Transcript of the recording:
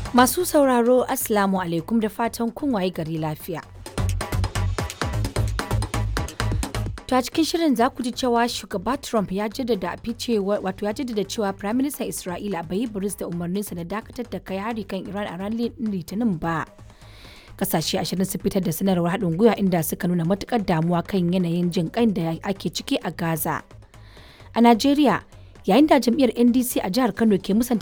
Masu sauraro Assalamu alaikum da fatan kun waye gari lafiya. To a cikin shirin za ku ji cewa shugaba Trump ya jaddada cewa Prime Minister Isra'ila bai yi buris da umarninsa na dakatar da kai hari kan Iran a ranar Litinin ba. Kasashe 20 su fitar da sanarwar haɗin gwiwa inda suka nuna matukar damuwa kan yanayin jin ƙai da ake ciki a Gaza. A Najeriya, yayin da jam'iyyar NDC a jihar Kano ke musanta